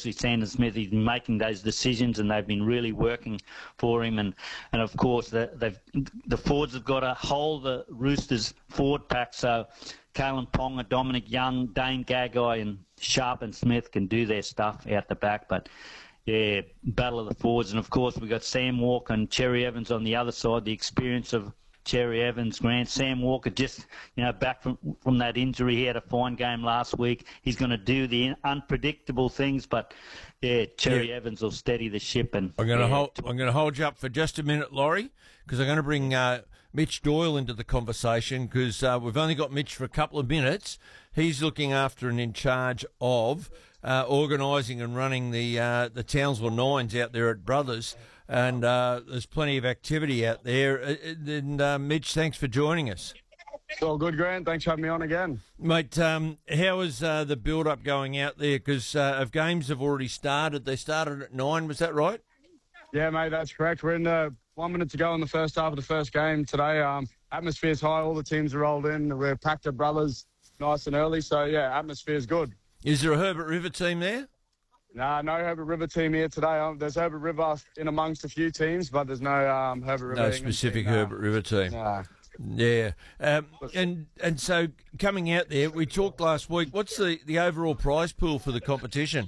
especially Sandon Smith. He's been making those decisions, and they've been really working for him. And of course, the forwards have got to hold the Roosters forward pack. So Kalen Ponga, Dominic Young, Dane Gagai, and Sharp and Smith can do their stuff out the back. But yeah, battle of the forwards. And of course, we've got Sam Walker and Cherry Evans on the other side. The experience of Cherry Evans, Grant. Sam Walker just, back from that injury. He had a fine game last week. He's going to do the unpredictable things, but yeah, Cherry Evans will steady the ship. And I'm going to hold you up for just a minute, Laurie, because I'm going to bring Mitch Doyle into the conversation, because we've only got Mitch for a couple of minutes. He's looking after and in charge of organising and running the Townsville Nines out there at Brothers. And there's plenty of activity out there. And Mitch, thanks for joining us. It's all good, Grant. Thanks for having me on again. Mate, how is the build-up going out there? Because if games have already started, they started at 9, was that right? Yeah, mate, that's correct. We're in 1 minute to go in the first half of the first game today. Atmosphere's high. All the teams are rolled in. We're packed at Brothers nice and early. So, yeah, atmosphere's good. Is there a Herbert River team there? Nah, no Herbert River team here today. There's Herbert River in amongst a few teams, but there's no Herbert River. No specific Herbert River team. Nah. Yeah. And so coming out there, we talked last week, what's the overall prize pool for the competition?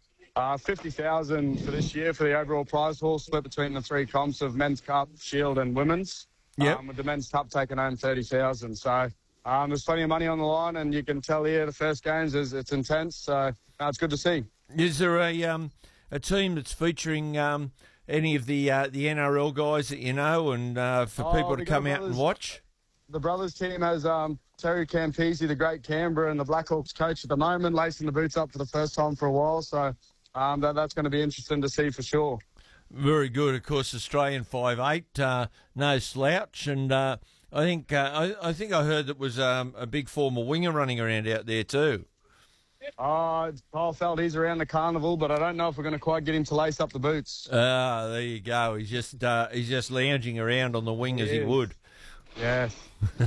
50,000 for this year for the overall prize pool, split between the three comps of Men's Cup, Shield and Women's. Yep. With the Men's Cup taking home 30,000. So there's plenty of money on the line, and you can tell here the first games it's intense. So it's good to see. Is there a team that's featuring any of the NRL guys that you know, and for people to come out and watch? The Brothers team has Terry Campese, the great Canberra and the Blackhawks coach at the moment, lacing the boots up for the first time for a while. So that's going to be interesting to see for sure. Very good. Of course, Australian 5'8", no slouch, and I think I heard that was a big former winger running around out there too. Paul felt he's around the carnival, but I don't know if we're going to quite get him to lace up the boots. There you go. He's just lounging around on the wing as he would. Yes.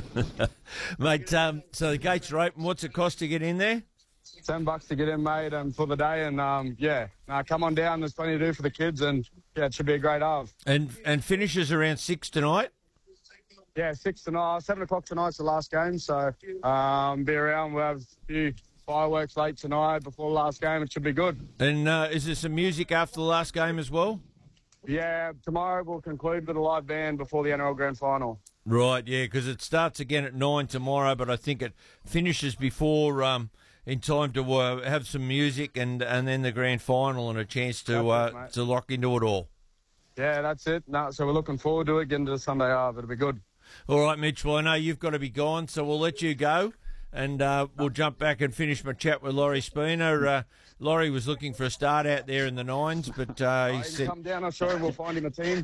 Mate, so the gates are open. What's it cost to get in there? $10 to get in, mate, and for the day. And, come on down. There's plenty to do for the kids, and, it should be a great half. And finishes around 6 tonight? Yeah, 6 tonight. 7 o'clock tonight's the last game, so be around. We'll have a few fireworks late tonight before the last game. It should be good. And is there some music after the last game as well? Yeah, tomorrow we'll conclude with a live band before the NRL Grand Final. Right, yeah, because it starts again at 9 tomorrow, but I think it finishes before in time to have some music and then the Grand Final and a chance to lock into it all. Yeah, that's it. So we're looking forward to it, getting to the Sunday half. It'll be good. All right, Mitch, well, I know you've got to be gone, so we'll let you go. And we'll jump back and finish my chat with Laurie Spooner. Laurie was looking for a start out there in the Nines, but he said... come down, I'm sure we'll find him a team.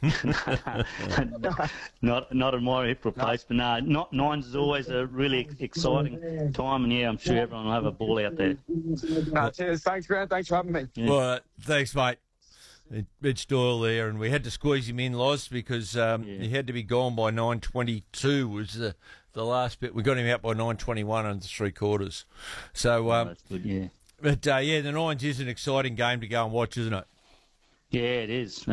Not in my hip replacement. No, Nines is always a really exciting time, and yeah, I'm sure everyone will have a ball out there. Cheers. Thanks, Grant. Thanks for having me. Yeah. Well, thanks, mate. Mitch Doyle there, and we had to squeeze him in, Loz, because he had to be gone by 9:22 was the last bit. We got him out by 9:21 and 3/4. So, that's good, yeah. But, the Nines is an exciting game to go and watch, isn't it? Yeah, it is.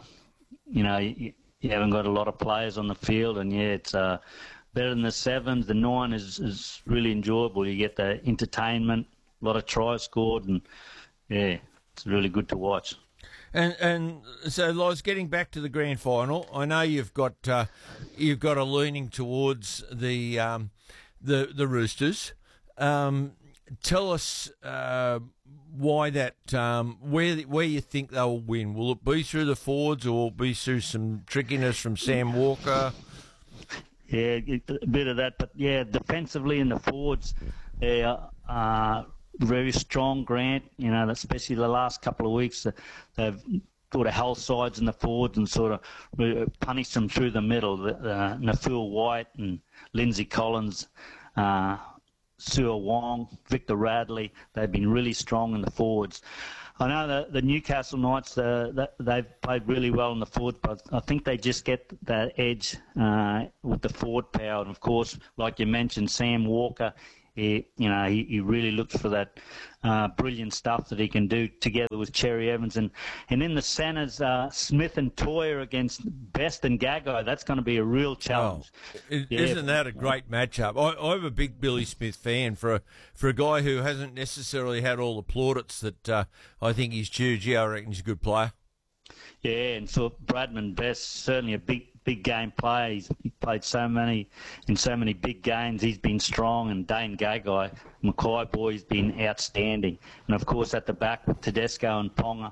You haven't got a lot of players on the field, and, it's better than the Sevens. The 9 is really enjoyable. You get the entertainment, a lot of tries scored, and, yeah, it's really good to watch. And so, Loz, getting back to the grand final, I know you've got a leaning towards the Roosters. Tell us why that. Where you think they'll win? Will it be through the forwards, or will it be through some trickiness from Sam Walker? Yeah, a bit of that, but yeah, defensively in the forwards, they are very strong, Grant, especially the last couple of weeks. They've sort of held sides in the forwards and sort of punished them through the middle. Nafil White and Lindsay Collins, Sua Wong, Victor Radley, they've been really strong in the forwards. I know the Newcastle Knights, they've played really well in the forward, but I think they just get that edge with the forward power. And, of course, like you mentioned, Sam Walker, he really looks for that brilliant stuff that he can do together with Cherry Evans. And in the centres, Smith and Toyer against Best and Gagai, that's going to be a real challenge. Isn't that a great matchup? I'm a big Billy Smith fan for a guy who hasn't necessarily had all the plaudits that I think he's due. Gee, I reckon he's a good player. Yeah, and so Bradman Best, certainly a big game player. He's played in so many big games. He's been strong, and Dane Gagai, Mackay boy's been outstanding. And of course at the back with Tedesco and Ponga,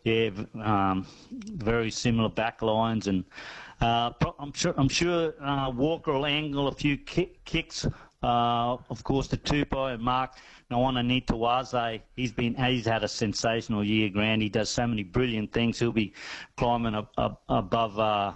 very similar back lines. And I'm sure Walker will angle a few kicks. Of course, the Tupou and Mark Nawananitawaze, he's had a sensational year, Grant. He does so many brilliant things. He'll be climbing above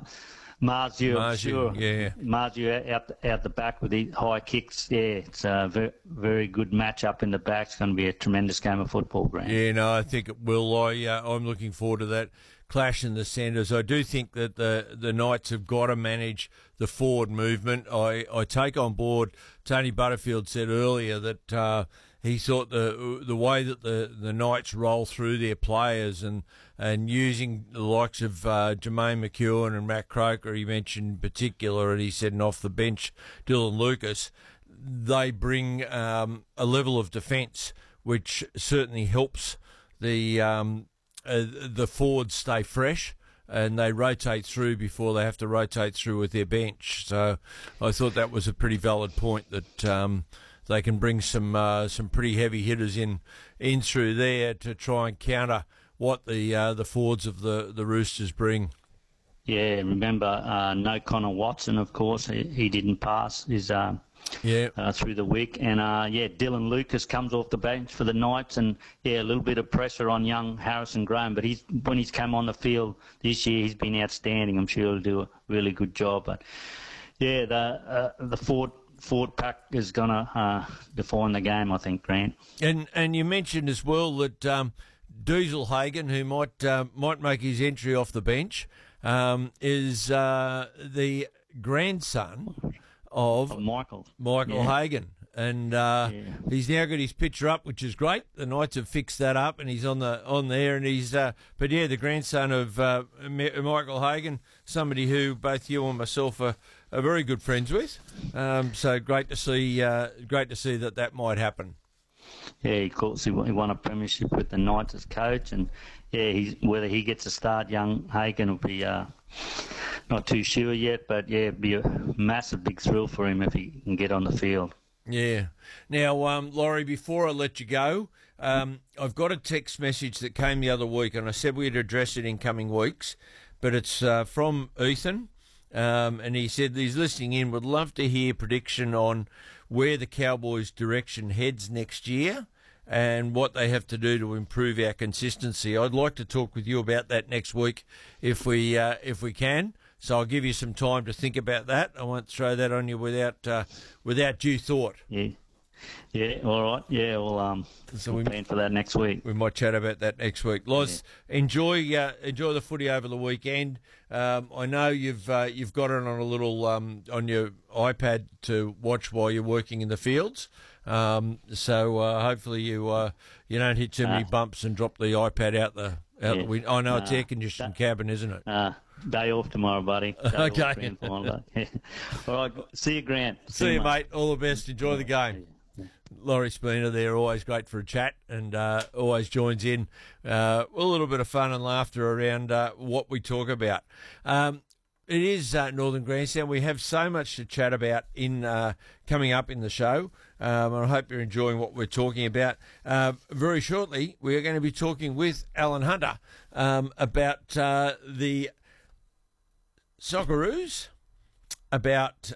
Marzio, yeah. Marzio out the back with the high kicks. Yeah, it's a very, very good matchup in the back. It's going to be a tremendous game of football, Grant. Yeah, no, I think it will. I'm looking forward to that clash in the centres. I do think that the Knights have got to manage the forward movement. I take on board Tony Butterfield said earlier that he thought the way that the Knights roll through their players and using the likes of Jermaine McEwen and Matt Croker, he mentioned in particular, and he said, and off the bench, Dylan Lucas, they bring a level of defence which certainly helps the forwards stay fresh, and they rotate through before they have to rotate through with their bench. So I thought that was a pretty valid point, that they can bring some pretty heavy hitters in through there to try and counter what the forwards of the Roosters bring. Yeah, remember no Connor Watson, of course. He didn't pass his through the week. And, Dylan Lucas comes off the bench for the Knights, and, a little bit of pressure on young Harrison Graham. But when he's come on the field this year, he's been outstanding. I'm sure he'll do a really good job. But, the forward pack is going to define the game, I think, Grant. And you mentioned as well that Diesel Hagen, who might make his entry off the bench, is the grandson of Michael Hagen. And he's now got his picture up, which is great. The Knights have fixed that up, and he's on there. And he's the grandson of Michael Hagen, somebody who both you and myself are very good friends with. So great to see that might happen. Yeah, of course, he won a premiership with the Knights as coach, and whether he gets a start, young Hagen will be not too sure yet, but it'd be a massive big thrill for him if he can get on the field. Yeah. Now, Laurie, before I let you go, I've got a text message that came the other week, and I said we'd address it in coming weeks, but it's from Ethan, and he said he's listening in, would love to hear prediction on where the Cowboys' direction heads next year and what they have to do to improve our consistency. I'd like to talk with you about that next week if we can. So I'll give you some time to think about that. I won't throw that on you without due thought. Yeah, all right. Yeah, we'll plan for that next week. We might chat about that next week. Loz, enjoy the footy over the weekend. I know you've got it on a little on your iPad to watch while you're working in the fields. So hopefully you don't hit too many bumps and drop the iPad out the window. I know it's air conditioned cabin, isn't it? Day off tomorrow, buddy. Okay. All right. See you, Grant. See you, mate. All the best. Enjoy the game. Laurie Spina there, always great for a chat, and always joins in a little bit of fun and laughter around what we talk about. It is Northern Grandstand. We have so much to chat about in coming up in the show, and I hope you're enjoying what we're talking about. Very shortly, we are going to be talking with Alan Hunter about the Socceroos, about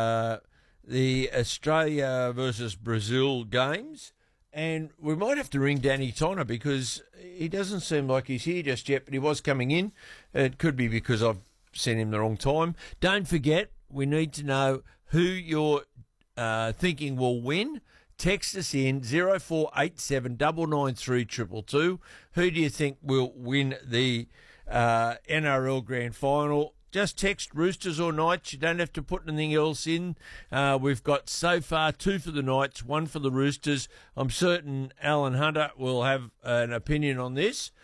the Australia versus Brazil games, and we might have to ring Danny Tonner because he doesn't seem like he's here just yet, but he was coming in. It could be because I've sent him the wrong time. Don't forget, we need to know who you're thinking will win. Text us in 0487 993 222. Who do you think will win the NRL Grand Final? Just text Roosters or Knights. You don't have to put anything else in. We've got so far 2 for the Knights, 1 for the Roosters. I'm certain Alan Hunter will have an opinion on this.